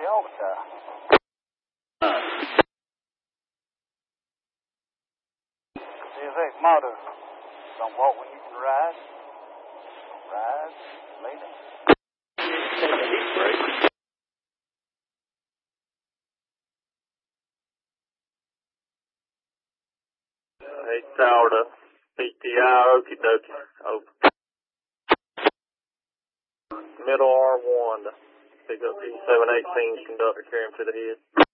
all the time. There's a motto. Don't walk when you can ride. Ride, lay down. Take a deep break. Hey, tower to PTI, okie dokie. Over. Middle R1 to pick up D718 conductor, carry him to the head.